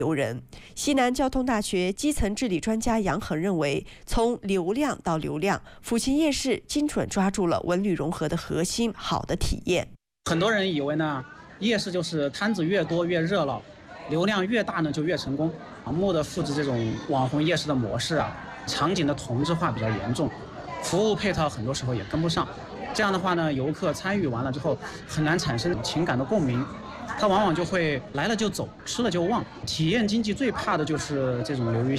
游人。西南交通大学基层治理专家杨恒认为，从流量到流量，抚琴夜市精准抓住了文旅融合的核心，好的体验。 很多人以为呢，夜市就是摊子越多越热闹，流量越大呢就越成功。盲目的复制这种网红夜市的模式啊，场景的同质化比较严重，服务配套很多时候也跟不上。这样的话呢，游客参与完了之后，很难产生情感的共鸣，他往往就会来了就走，吃了就忘。体验经济最怕的就是这种流于